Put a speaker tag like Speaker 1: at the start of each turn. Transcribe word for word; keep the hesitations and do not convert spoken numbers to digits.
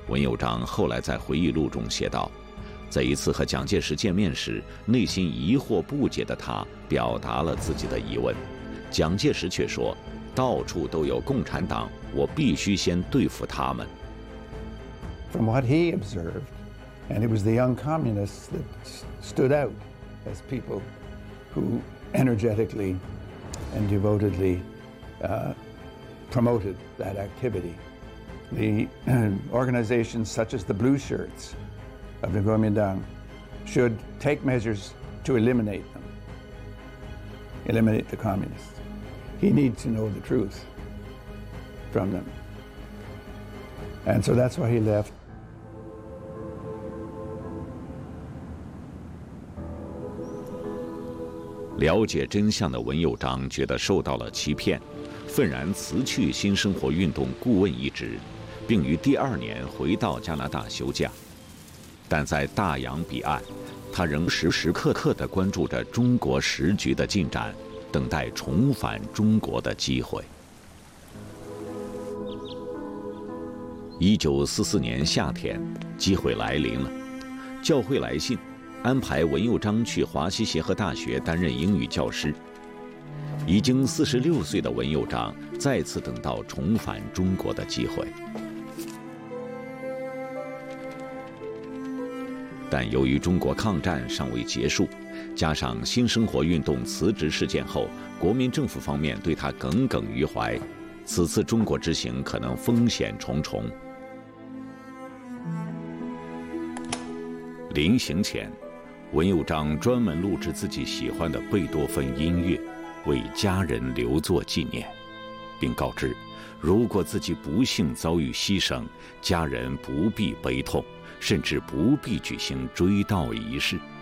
Speaker 1: 文佑章后来在回忆录中写道，在一次和蒋介石见面时，内心疑惑不解的他表达了自己的疑问，蒋介石却说，到处都有共产党，我必须先对付他们。
Speaker 2: From what he observed, and it was the young communists that stood out as people who energetically and devotedly uh, promoted that activity. The organizations such as the Blue Shirts of the Kuomintang should take measures to eliminate them, eliminate the communists. He needs to know the truth from them. And so that's why he left.
Speaker 1: 了解真相的文佑章觉得受到了欺骗，愤然辞去新生活运动顾问一职，并于第二年回到加拿大休假。但在大洋彼岸，他仍时时刻刻地关注着中国时局的进展，等待重返中国的机会。一九四四年夏天，机会来临了，教会来信，安排文佑章去华西协和大学担任英语教师。已经四十六岁的文佑章再次等到重返中国的机会，但由于中国抗战尚未结束，加上新生活运动辞职事件后，国民政府方面对他耿耿于怀，此次中国之行可能风险重重。临行前，文佑章专门录制自己喜欢的贝多芬音乐，为家人留作纪念，并告知，如果自己不幸遭遇牺牲，家人不必悲痛，甚至不必举行追悼仪式。